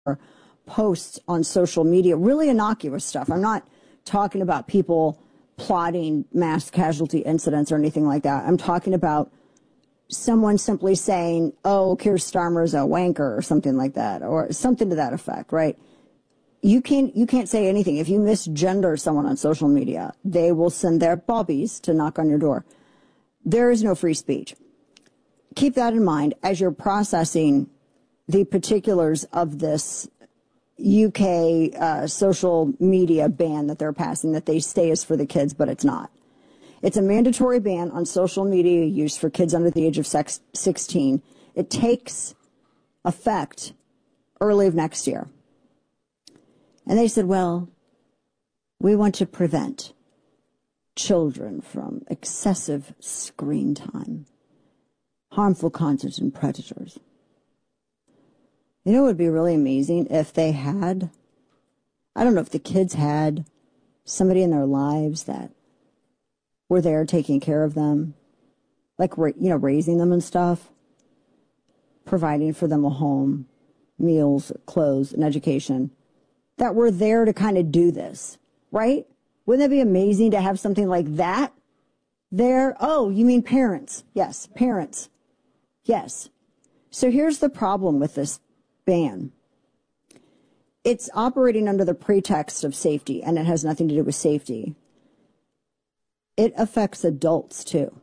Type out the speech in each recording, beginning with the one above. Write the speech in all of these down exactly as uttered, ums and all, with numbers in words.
posts on social media, really innocuous stuff. I'm not talking about people plotting mass casualty incidents or anything like that. I'm talking about someone simply saying, oh, Keir Starmer's a wanker or something like that, or something to that effect, right? You can't, you can't say anything. If you misgender someone on social media, they will send their bobbies to knock on your door. There is no free speech. Keep that in mind as you're processing the particulars of this U K uh, social media ban that they're passing, that they say is for the kids, but it's not. It's a mandatory ban on social media use for kids under the age of sixteen. It takes effect early of next year. And they said, well, we want to prevent children from excessive screen time, harmful content, and predators. You know, it would be really amazing if they had, I don't know, if the kids had somebody in their lives that were there taking care of them, like, you know, raising them and stuff, providing for them a home, meals, clothes, and education, that were there to kind of do this, right? Wouldn't that be amazing to have something like that there? Oh, you mean parents? Yes, parents. Yes. So here's the problem with this ban. It's operating under the pretext of safety, and it has nothing to do with safety. It affects adults too.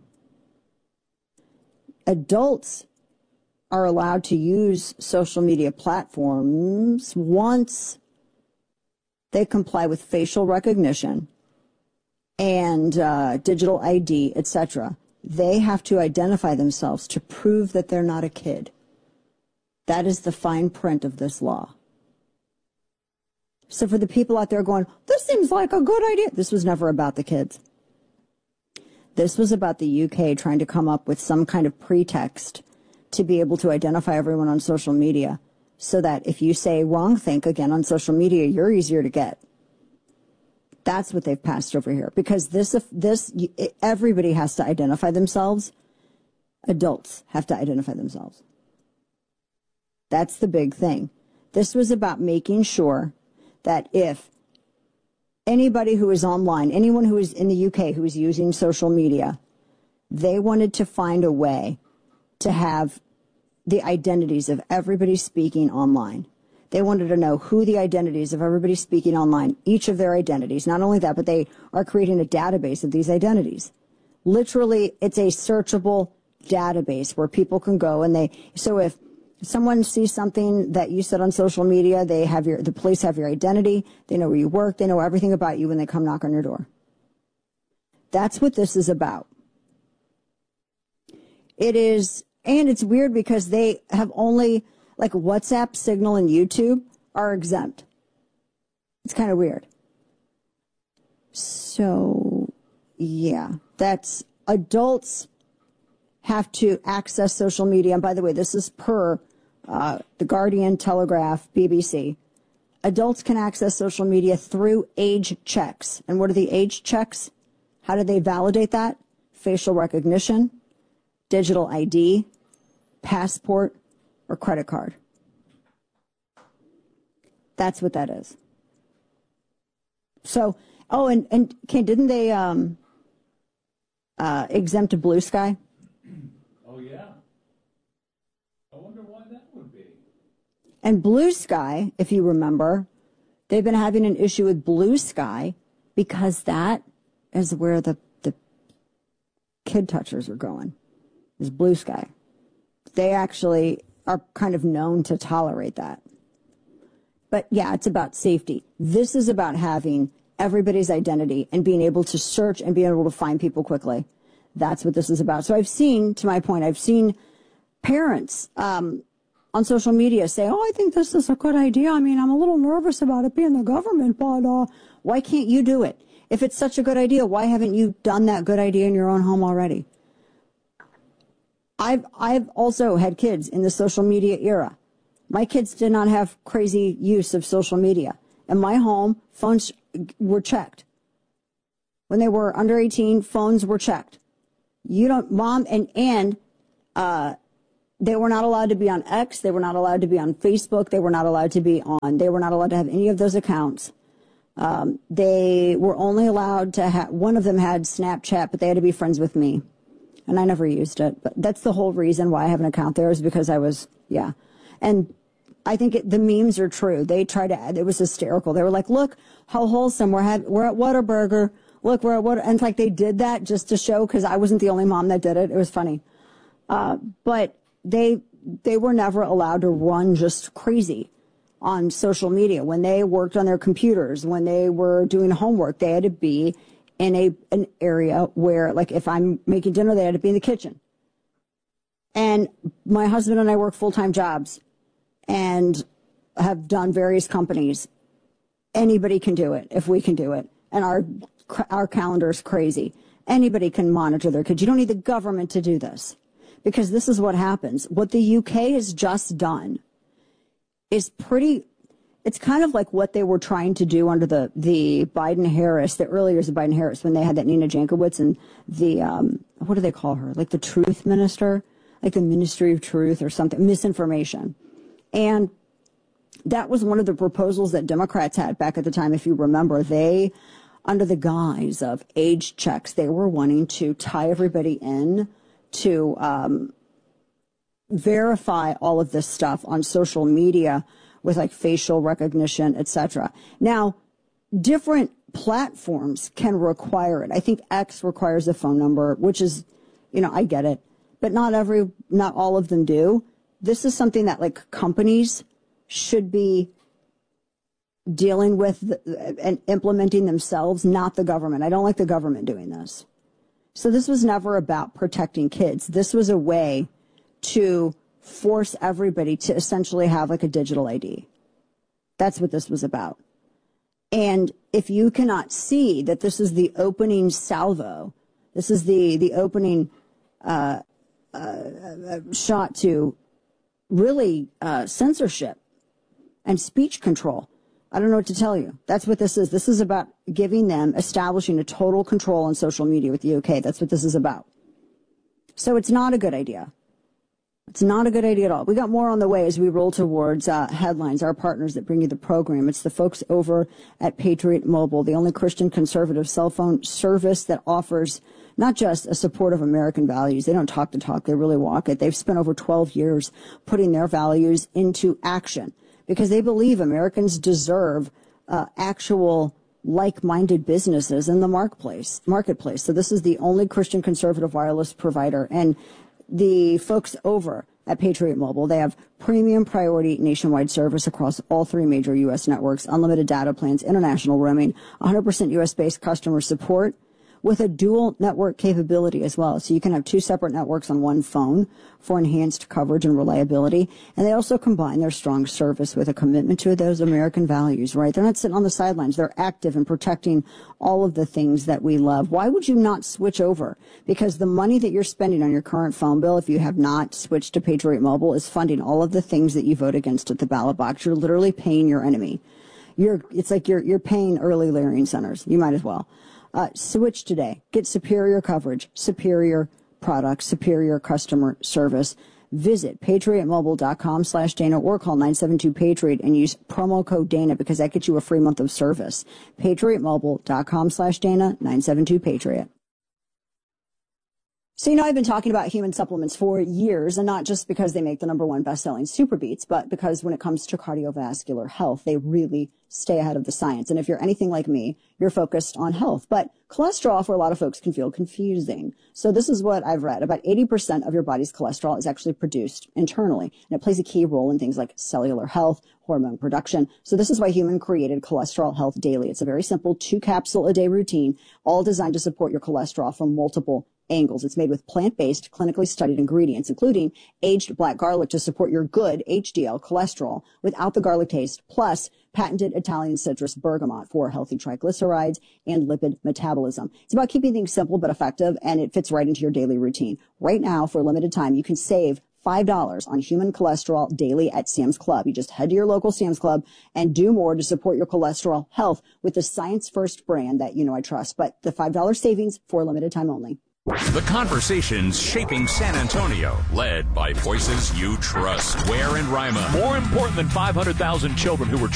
Adults are allowed to use social media platforms once they comply with facial recognition and uh, digital I D, et cetera. They have to identify themselves to prove that they're not a kid. That is the fine print of this law. So for the people out there going, this seems like a good idea, this was never about the kids. This was about the U K trying to come up with some kind of pretext to be able to identify everyone on social media, so that if you say wrongthink again on social media, you're easier to get. That's what they've passed over here. Because this, this, everybody has to identify themselves. Adults have to identify themselves. That's the big thing. This was about making sure that if anybody who is online, anyone who is in the U K who is using social media, they wanted to find a way to have the identities of everybody speaking online. They wanted to know who the identities of everybody speaking online, each of their identities. Not only that, but they are creating a database of these identities. Literally, it's a searchable database where people can go and they, so if someone sees something that you said on social media, they have your, the police have your identity, they know where you work, they know everything about you when they come knock on your door. That's what this is about. It is, and it's weird because they have only, like WhatsApp, Signal, and YouTube are exempt. It's kind of weird. So, yeah, that's, adults have to access social media. And by the way, this is per uh, The Guardian, Telegraph, B B C. Adults can access social media through age checks. And what are the age checks? How do they validate that? Facial recognition, digital I D, passport, or credit card. That's what that is. So, oh, and, and okay, didn't they um, uh, exempt Blue Sky? Oh, yeah. I wonder why that would be. And Blue Sky, if you remember, they've been having an issue with Blue Sky because that is where the, the kid touchers are going, is Blue Sky. They actually are kind of known to tolerate that. But yeah, it's about safety. This is about having everybody's identity and being able to search and being able to find people quickly. That's what this is about. So I've seen, to my point, I've seen parents um, on social media say, oh, I think this is a good idea. I mean, I'm a little nervous about it being the government, but uh, why can't you do it? If it's such a good idea, why haven't you done that good idea in your own home already? I've, I've also had kids in the social media era. My kids did not have crazy use of social media. In my home, phones were checked. When they were under eighteen, phones were checked. You don't, mom and, and, uh, They were not allowed to be on X. They were not allowed to be on Facebook. They were not allowed to be on, they were not allowed to have any of those accounts. Um, they were only allowed to have, one of them had Snapchat, but they had to be friends with me. And I never used it. But that's the whole reason why I have an account there, is because I was, yeah. And I think it, the memes are true. They tried to, it was hysterical. They were like, look how wholesome. We're, have, we're at Whataburger. Look, we're at Whataburger. And it's like they did that just to show, because I wasn't the only mom that did it. It was funny. Uh, but they, they were never allowed to run just crazy on social media. When they worked on their computers, when they were doing homework, they had to be in a an area where, like, if I'm making dinner, they had to be in the kitchen. And my husband and I work full-time jobs and have done various companies. Anybody can do it if we can do it. And our our calendar is crazy. Anybody can monitor their kids. You don't need the government to do this, because this is what happens. What the U K has just done is pretty, it's kind of like what they were trying to do under the, the Biden-Harris, the early years of Biden-Harris, when they had that Nina Jankowicz and the, um, what do they call her? Like the truth minister, like the Ministry of Truth or something, misinformation. And that was one of the proposals that Democrats had back at the time. If you remember, they, under the guise of age checks, they were wanting to tie everybody in to, um, verify all of this stuff on social media with like facial recognition, et cetera. Now, different platforms can require it. I think X requires a phone number, which is, you know, I get it, but not every, not all of them do. This is something that like companies should be dealing with and implementing themselves, not the government. I don't like the government doing this. So this was never about protecting kids. This was a way to force everybody to essentially have like a digital I D. That's what this was about. And if you cannot see that this is the opening salvo, this is the, the opening uh, uh, shot to really uh, censorship and speech control, I don't know what to tell you. That's what this is. This is about giving them, establishing a total control on social media with the U K. That's what this is about. So it's not a good idea. It's not a good idea at all. We got more on the way as we roll towards uh, headlines, our partners that bring you the program. It's the folks over at Patriot Mobile, the only Christian conservative cell phone service that offers not just a support of American values. They don't talk the talk. They really walk it. They've spent over twelve years putting their values into action because they believe Americans deserve uh, actual like-minded businesses in the marketplace. Marketplace. So this is the only Christian conservative wireless provider. And the folks over at Patriot Mobile, they have premium priority nationwide service across all three major U S networks, unlimited data plans, international roaming, one hundred percent U S-based customer support with a dual network capability as well. So you can have two separate networks on one phone for enhanced coverage and reliability. And they also combine their strong service with a commitment to those American values, right? They're not sitting on the sidelines. They're active in protecting all of the things that we love. Why would you not switch over? Because the money that you're spending on your current phone bill, if you have not switched to Patriot Mobile, is funding all of the things that you vote against at the ballot box. You're literally paying your enemy. You're, it's like you're, you're paying early layering centers. You might as well. Uh, switch today. Get superior coverage, superior products, superior customer service. Visit patriotmobile.com slash Dana or call nine seven two Patriot and use promo code Dana because that gets you a free month of service. patriotmobile.com slash Dana, nine seven two Patriot. So, you know, I've been talking about human supplements for years, and not just because they make the number one best-selling Super Beats, but because when it comes to cardiovascular health, they really stay ahead of the science. And if you're anything like me, you're focused on health. But cholesterol for a lot of folks can feel confusing. So this is what I've read. About eighty percent of your body's cholesterol is actually produced internally, and it plays a key role in things like cellular health, hormone production. So this is why Human created Cholesterol Health Daily. It's a very simple two-capsule-a-day routine, all designed to support your cholesterol from multiple angles. It's made with plant-based, clinically studied ingredients, including aged black garlic to support your good H D L cholesterol without the garlic taste, plus patented Italian citrus bergamot for healthy triglycerides and lipid metabolism. It's about keeping things simple but effective, and it fits right into your daily routine. Right now, for a limited time, you can save five dollars on Human Cholesterol Daily at Sam's Club. You just head to your local Sam's Club and do more to support your cholesterol health with the Science First brand that you know I trust. But the five dollars savings for a limited time only. The conversations shaping San Antonio, led by voices you trust. Ware and Rima. More important than five hundred thousand children who were